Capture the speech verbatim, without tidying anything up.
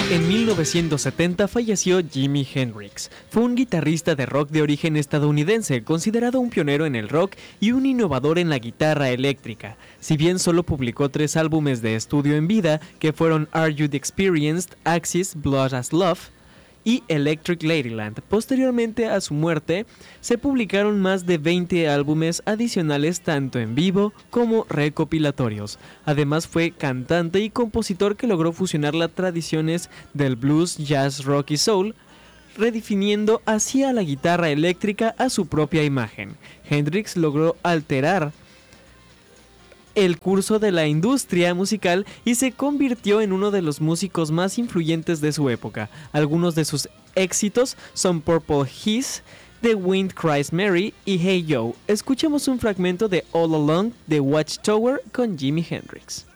En mil novecientos setenta falleció Jimi Hendrix. Fue un guitarrista de rock de origen estadounidense, considerado un pionero en el rock y un innovador en la guitarra eléctrica. Si bien solo publicó tres álbumes de estudio en vida, que fueron Are You the Experienced, Axis, Blood as Love y Electric Ladyland. Posteriormente a su muerte, se publicaron más de veinte álbumes adicionales tanto en vivo como recopilatorios. Además fue cantante y compositor que logró fusionar las tradiciones del blues, jazz, rock y soul, redefiniendo así a la guitarra eléctrica a su propia imagen. Hendrix logró alterar el curso de la industria musical y se convirtió en uno de los músicos más influyentes de su época. Algunos de sus éxitos son Purple Haze, The Wind Cries Mary y Hey Yo. Escuchemos un fragmento de All Along de Watchtower con Jimi Hendrix.